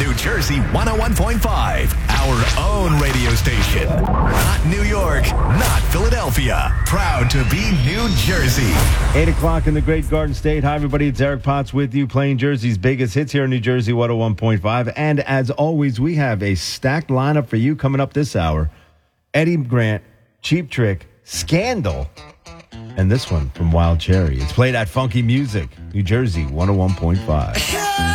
New Jersey 101.5, our own radio station. Not New York, not Philadelphia. Proud to be New Jersey. 8 o'clock in the Great Garden State. Hi, everybody. It's Eric Potts with you, playing Jersey's biggest hits here in New Jersey 101.5. And as always, we have a stacked lineup for you coming up this hour. Eddie Grant, Cheap Trick, Scandal, and this one from Wild Cherry. It's played at Funky Music, New Jersey 101.5.